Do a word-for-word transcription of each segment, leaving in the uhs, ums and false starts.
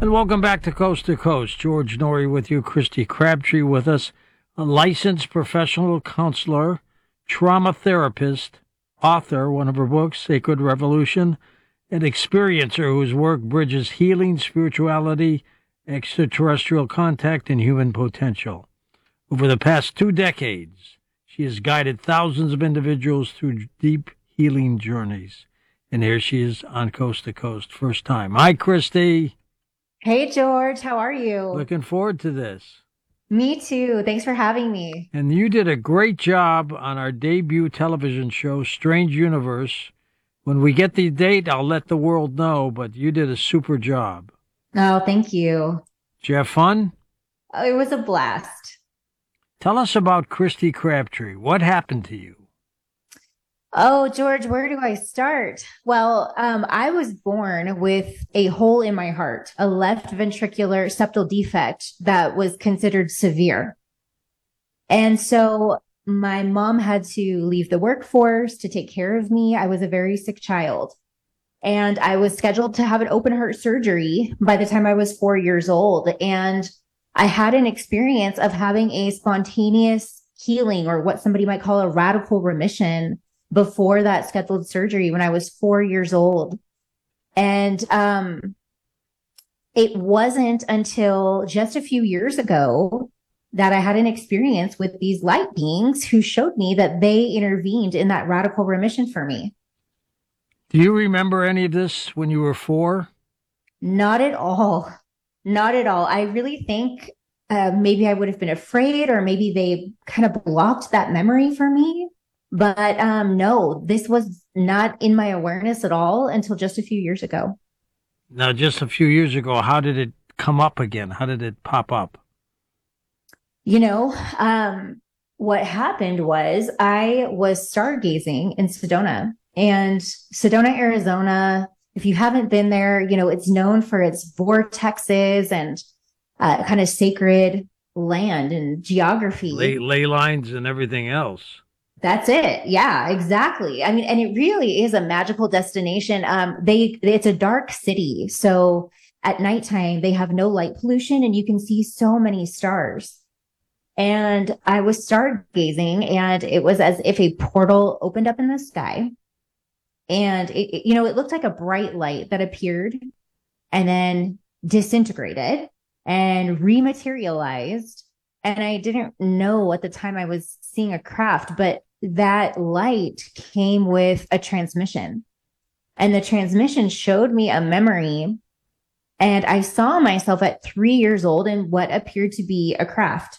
And welcome back to Coast to Coast. George Noory with you, Christy Crabtree with us, a licensed professional counselor, trauma therapist, author, one of her books, Sacred Revolution, an experiencer whose work bridges healing, spirituality, extraterrestrial contact, and human potential. Over the past two decades, she has guided thousands of individuals through deep healing journeys. And here she is on Coast to Coast, first time. Hi, Christy. Hey, George, how are you? Looking forward to this. Me too. Thanks for having me. And you did a great job on our debut television show, Strange Universe. When we get the date, I'll let the world know, but you did a super job. Oh, thank you. Did you have fun? Oh, it was a blast. Tell us about Christy Crabtree. What happened to you? Oh, George, where do I start? Well, um, I was born with a hole in my heart, a left ventricular septal defect that was considered severe. And so my mom had to leave the workforce to take care of me. I was a very sick child. And I was scheduled to have an open heart surgery by the time I was four years old. And I had an experience of having a spontaneous healing, or what somebody might call a radical remission, before that scheduled surgery when I was four years old. And um, it wasn't until just a few years ago that I had an experience with these light beings who showed me that they intervened in that radical remission for me. Do you remember any of this when you were four? Not at all. Not at all. I really think uh, maybe I would have been afraid, or maybe they kind of blocked that memory for me. But um, no, this was not in my awareness at all until just a few years ago. Now, just a few years ago, how did it come up again? How did it pop up? You know, um, what happened was I was stargazing in Sedona. And Sedona, Arizona, if you haven't been there, you know, it's known for its vortexes and uh, kind of sacred land and geography. Ley, ley lines and everything else. That's it. Yeah, exactly. I mean, and it really is a magical destination. Um, they, it's a dark city. So at nighttime, they have no light pollution and you can see so many stars. And I was stargazing, and it was as if a portal opened up in the sky. And, it, it, you know, it looked like a bright light that appeared and then disintegrated and rematerialized. And I didn't know at the time I was seeing a craft, but that light came with a transmission. And the transmission showed me a memory. And I saw myself at three years old in what appeared to be a craft.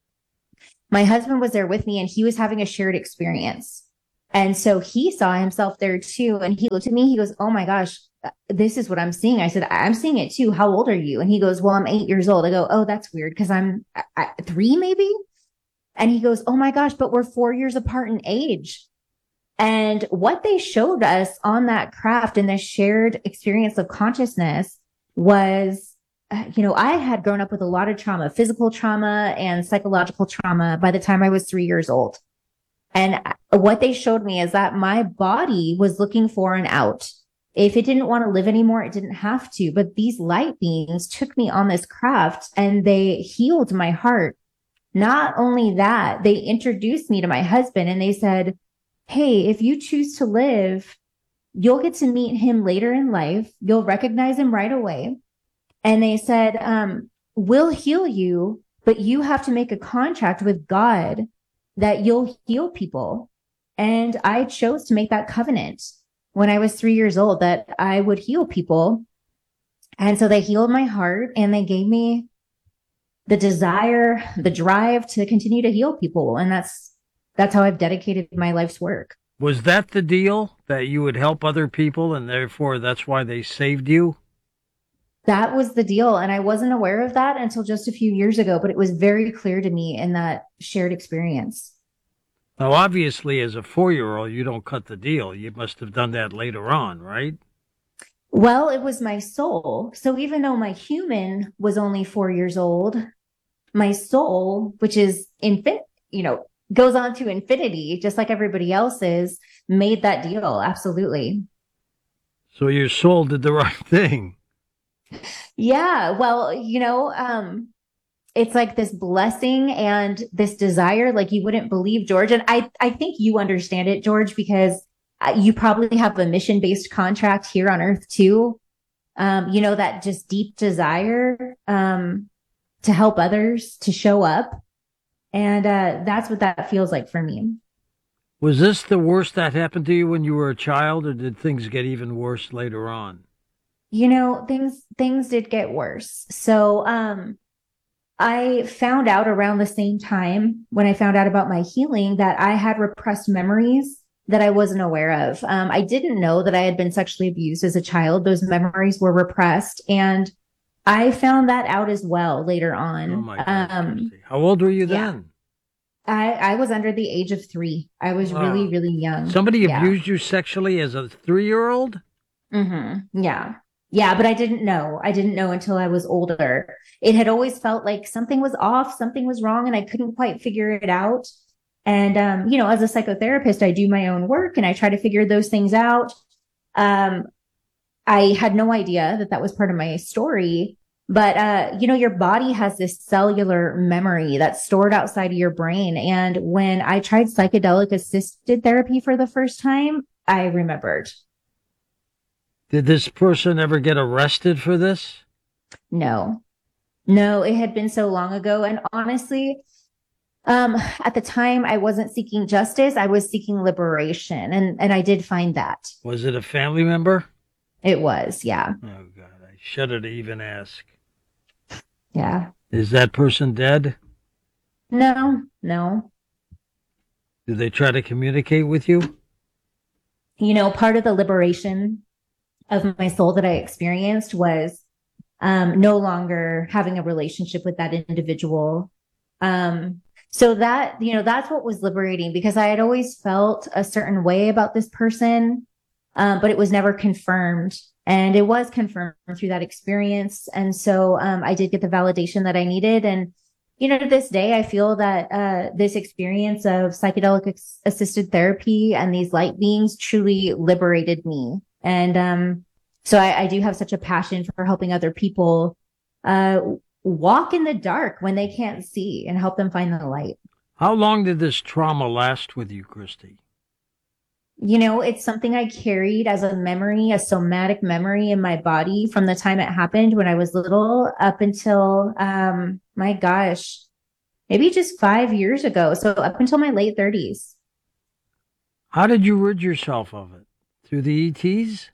My husband was there with me, and he was having a shared experience. And so he saw himself there too. And he looked at me, he goes, "Oh my gosh, this is what I'm seeing." I said, "I'm seeing it too. How old are you?" And he goes, "Well, I'm eight years old." I go, "Oh, that's weird, because I'm I, three maybe." And he goes, "Oh my gosh, but we're four years apart in age." And what they showed us on that craft and this shared experience of consciousness was, uh, you know, I had grown up with a lot of trauma, physical trauma and psychological trauma by the time I was three years old. And what they showed me is that my body was looking for an out. If it didn't want to live anymore, it didn't have to. But these light beings took me on this craft and they healed my heart. Not only that, they introduced me to my husband, and they said, "Hey, if you choose to live, you'll get to meet him later in life. You'll recognize him right away." And they said, um, "We'll heal you, but you have to make a contract with God that you'll heal people." And I chose to make that covenant when I was three years old, that I would heal people. And so they healed my heart, and they gave me the desire, the drive to continue to heal people. And that's, that's how I've dedicated my life's work. Was that the deal, that you would help other people, and therefore that's why they saved you? That was the deal. And I wasn't aware of that until just a few years ago, but it was very clear to me in that shared experience. Now, obviously, as a four-year-old, you don't cut the deal. You must have done that later on, right? Well, it was my soul. So even though my human was only four years old, my soul, which is infin, you know, goes on to infinity, just like everybody else's, made that deal. Absolutely. So your soul did the right thing. Yeah, well, you know, um, it's like this blessing and this desire, like you wouldn't believe, George. And I, I think you understand it, George, because uh, you probably have a mission based contract here on Earth too. Um, you know, that just deep desire um, to help others, to show up. And uh, that's what that feels like for me. Was this the worst that happened to you when you were a child, or did things get even worse later on? You know, things things did get worse. So um I found out around the same time when I found out about my healing that I had repressed memories that I wasn't aware of. Um, I didn't know that I had been sexually abused as a child. Those memories were repressed. And I found that out as well later Oh on. my gosh, Um, Christy. How old were you yeah, then? I, I was under the age of three. I was really, Wow. really young. Somebody Yeah. abused you sexually as a three year old? Mm-hmm. Yeah. Yeah. But I didn't know. I didn't know until I was older. It had always felt like something was off, something was wrong, and I couldn't quite figure it out. And, um, you know, as a psychotherapist, I do my own work and I try to figure those things out. Um, I had no idea that that was part of my story. But, uh, you know, your body has this cellular memory that's stored outside of your brain. And when I tried psychedelic assisted therapy for the first time, I remembered. Did this person ever get arrested for this? No, no, it had been so long ago. And honestly, um, at the time, I wasn't seeking justice. I was seeking liberation. And, and I did find that. Was it a family member? It was. Yeah. Oh, God, I shudder to even ask. Yeah. Is that person dead? No, no. Did they try to communicate with you? You know, part of the liberation of my soul that I experienced was um, no longer having a relationship with that individual. Um, so that, you know, that's what was liberating because I had always felt a certain way about this person, um, but it was never confirmed. And it was confirmed through that experience. And so um, I did get the validation that I needed. And, you know, to this day, I feel that uh, this experience of psychedelic ex- assisted therapy and these light beings truly liberated me. And um, so I, I do have such a passion for helping other people uh, walk in the dark when they can't see and help them find the light. How long did this trauma last with you, Christy? You know, it's something I carried as a memory, a somatic memory in my body from the time it happened when I was little up until, um, my gosh, maybe just five years ago. So up until my late thirties. How did you rid yourself of it? Through the E Ts?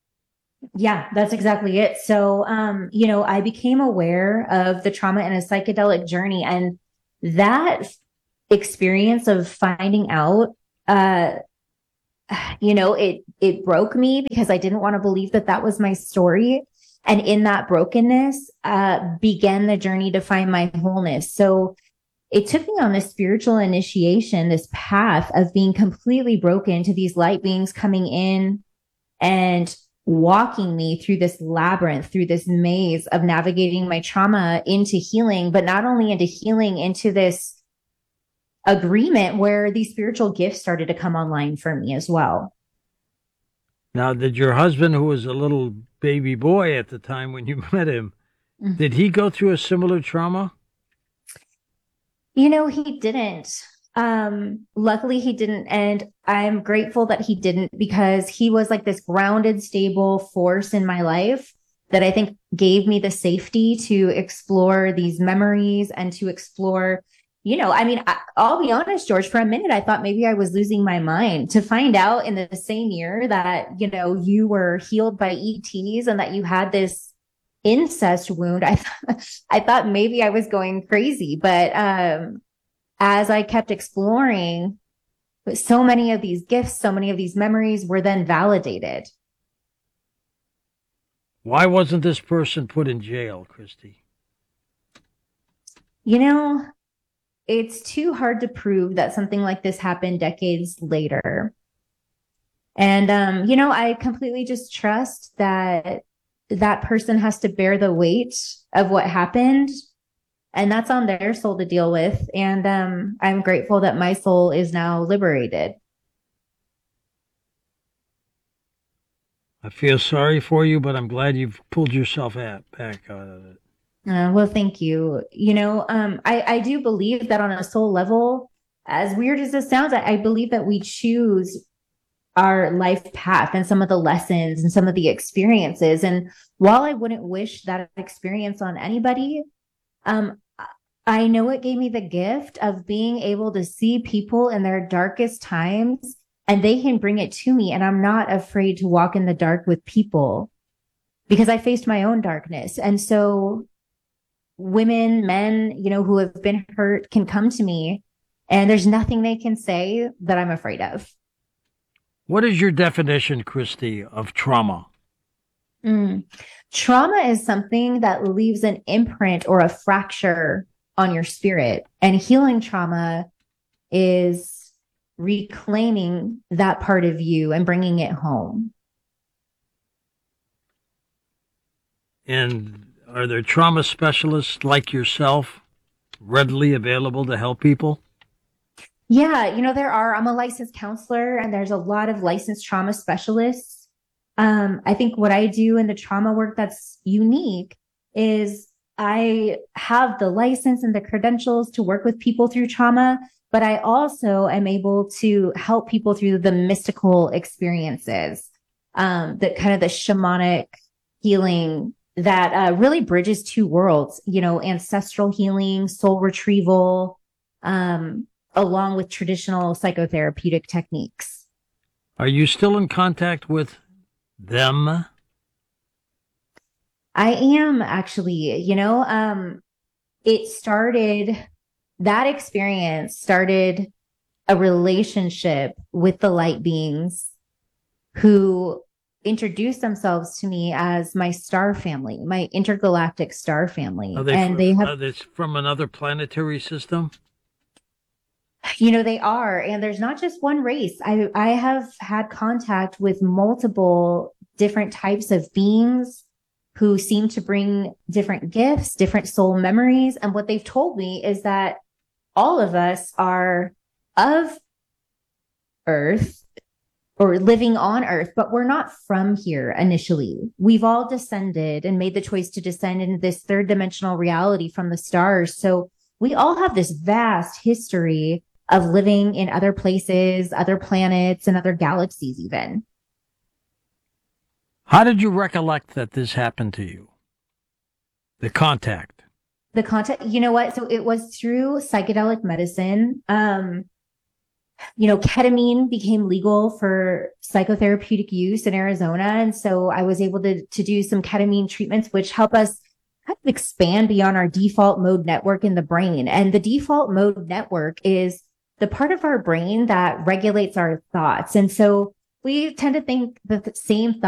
Yeah, that's exactly it. So, um, you know, I became aware of the trauma in a psychedelic journey, and that experience of finding out, uh, you know, it it broke me because I didn't want to believe that that was my story. And in that brokenness, uh, began the journey to find my wholeness. So it took me on this spiritual initiation, this path of being completely broken to these light beings coming in and walking me through this labyrinth, through this maze of navigating my trauma into healing, but not only into healing, into this agreement where these spiritual gifts started to come online for me as well. Now, did your husband, who was a little baby boy at the time when you met him, did he go through a similar trauma? You know, he didn't. Um, luckily he didn't. And I'm grateful that he didn't because he was like this grounded, stable force in my life that I think gave me the safety to explore these memories and to explore, you know, I mean, I, I'll be honest, George, for a minute, I thought maybe I was losing my mind to find out in the same year that, you know, you were healed by E Ts and that you had this incest wound. I, th- I thought maybe I was going crazy, but, um, as I kept exploring, so many of these gifts, so many of these memories were then validated. Why wasn't this person put in jail, Christy? You know, it's too hard to prove that something like this happened decades later. And, um, you know, I completely just trust that that person has to bear the weight of what happened. And that's on their soul to deal with. And um, I'm grateful that my soul is now liberated. I feel sorry for you, but I'm glad you've pulled yourself at, back out of it. Uh, well, thank you. You know, um, I, I do believe that on a soul level, as weird as this sounds, I, I believe that we choose our life path and some of the lessons and some of the experiences. And while I wouldn't wish that experience on anybody, um, I know it gave me the gift of being able to see people in their darkest times and they can bring it to me. And I'm not afraid to walk in the dark with people because I faced my own darkness. And so women, men, you know, who have been hurt can come to me and there's nothing they can say that I'm afraid of. What is your definition, Christy, of trauma? Mm. Trauma is something that leaves an imprint or a fracture on your spirit. And healing trauma is reclaiming that part of you and bringing it home. And are there trauma specialists like yourself readily available to help people? Yeah, you know, there are. I'm a licensed counselor and there's a lot of licensed trauma specialists. Um, I think what I do in the trauma work that's unique is I have the license and the credentials to work with people through trauma, but I also am able to help people through the mystical experiences, um, the kind of the shamanic healing that uh, really bridges two worlds, you know, ancestral healing, soul retrieval, um, along with traditional psychotherapeutic techniques. Are you still in contact with them? I am actually, you know, um, it started, that experience started a relationship with the light beings who introduced themselves to me as my star family, my intergalactic star family. Are they, and fr- they have, are they from another planetary system? you know, they are, and there's not just one race. I, I have had contact with multiple different types of beings who seem to bring different gifts, different soul memories. And what they've told me is that all of us are of Earth or living on Earth, but we're not from here initially. We've all descended and made the choice to descend into this third dimensional reality from the stars. So we all have this vast history of living in other places, other planets, and other galaxies even. How did you recollect that this happened to you? The contact. The contact, you know what? So it was through psychedelic medicine. Um, you know, ketamine became legal for psychotherapeutic use in Arizona. And so I was able to, to do some ketamine treatments, which help us kind of expand beyond our default mode network in the brain. And the default mode network is the part of our brain that regulates our thoughts. And so we tend to think the same thoughts